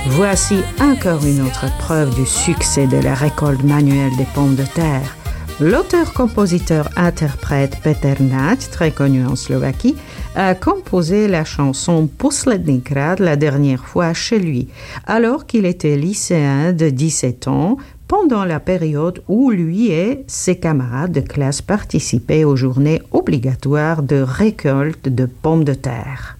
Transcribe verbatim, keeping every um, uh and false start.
Voici encore une autre preuve du succès de la récolte manuelle des pommes de terre. L'auteur-compositeur-interprète Peter Nať, très connu en Slovaquie, a composé la chanson Posledný krát la dernière fois chez lui, alors qu'il était lycéen de dix-sept ans, pendant la période où lui et ses camarades de classe participaient aux journées obligatoires de récolte de pommes de terre.